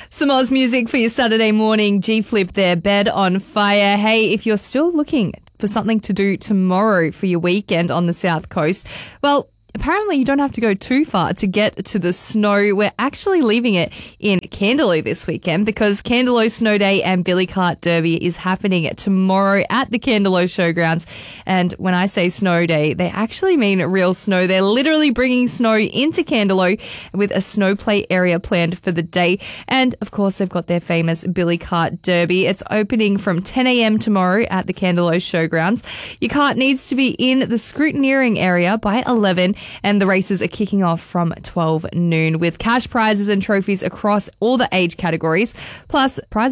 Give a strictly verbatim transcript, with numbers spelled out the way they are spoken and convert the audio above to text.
Some Oz music for your Saturday morning. G-Flip there, Bed on Fire. Hey, if you're still looking for something to do tomorrow for your weekend on the South Coast, well, apparently you don't have to go too far to get to the snow. We're actually leaving it in Candelo this weekend because Candelo Snow Day and Billy Cart Derby is happening tomorrow at the Candelo Showgrounds. And when I say snow day, they actually mean real snow. They're literally bringing snow into Candelo with a snow play area planned for the day. And of course, they've got their famous Billy Cart Derby. It's opening from ten a.m. tomorrow at the Candelo Showgrounds. Your cart needs to be in the scrutineering area by eleven. And the races are kicking off from twelve noon with cash prizes and trophies across all the age categories, plus prizes